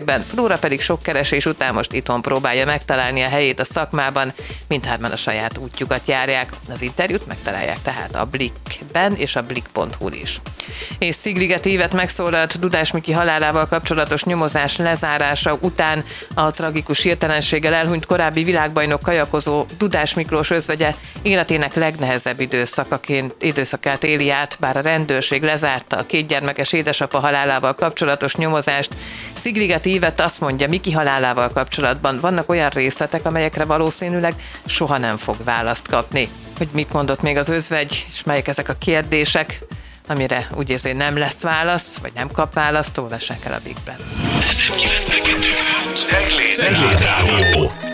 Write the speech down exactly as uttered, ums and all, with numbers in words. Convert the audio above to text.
években, Flóra pedig sok keresés után most itthon próbálja megtalálni a helyét a szakmában, mindhárman a saját útjukat járják. Az interjút megtalálják tehát a Blikkben és a blik pont hu-n is. És Szigliget Évet megszólalt Dudás Miki halálával kapcsolatos nyomozás lezárása után a tragikus hirtelenséggel elhunyt korábbi világbajnok kajakozó Dudás Miklós özvegye életének legnehezebb időszakaként, időszakát éli át, bár a rendőrség lezárta a kétgyermekes édesapa halálával kapcsolatos nyomozást. Szigliget Évet azt mondja, Miki halálával kapcsolatban vannak olyan részletek, amelyekre valószínűleg soha nem fog választ kapni. Hogy mit mondott még az özvegy, és melyek ezek a kérdések, amire úgy érzi, nem lesz válasz, vagy nem kap választ, olvassák el a Blikben. Cegléd Rádió.